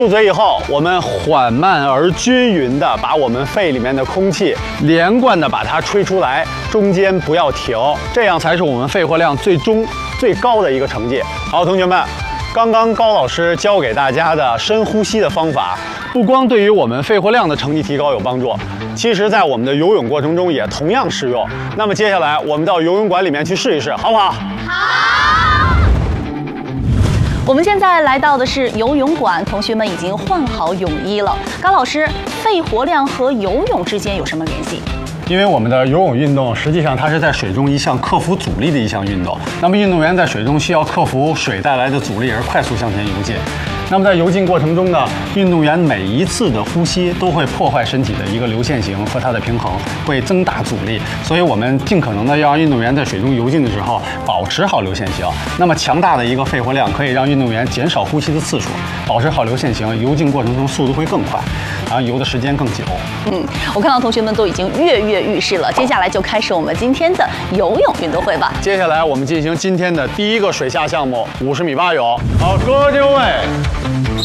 入嘴以后，我们缓慢而均匀的把我们肺里面的空气连贯的把它吹出来，中间不要停，这样才是我们肺活量最高的一个成绩。好，同学们，刚刚高老师教给大家的深呼吸的方法，不光对于我们肺活量的成绩提高有帮助，其实在我们的游泳过程中也同样适用。那么接下来我们到游泳馆里面去试一试，好不好？好。 我们现在来到的是游泳馆，同学们已经换好泳衣了。高老师，肺活量和游泳之间有什么联系？ 因为我们的游泳运动实际上它是在水中一项克服阻力的一项运动，那么运动员在水中需要克服水带来的阻力而快速向前游进。那么在游进过程中呢，运动员每一次的呼吸都会破坏身体的一个流线型和它的平衡，会增大阻力。所以我们尽可能的要让运动员在水中游进的时候保持好流线型。那么强大的一个肺活量可以让运动员减少呼吸的次数，保持好流线型，游进过程中速度会更快，然后游的时间更久。 我看到同学们都已经跃跃欲试了，接下来就开始我们今天的游泳运动会吧。 接下来我们进行今天的第一个水下项目50米蛙泳。好，各就位。